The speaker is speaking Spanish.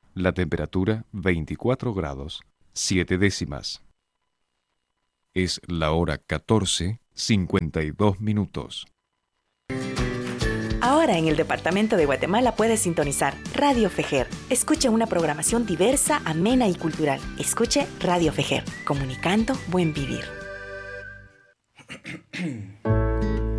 La temperatura 24 grados, 7 décimas. Es la hora 14:52. Ahora en el departamento de Guatemala puedes sintonizar Radio Fejer. Escuche una programación diversa, amena y cultural. Escuche Radio Fejer, comunicando buen vivir.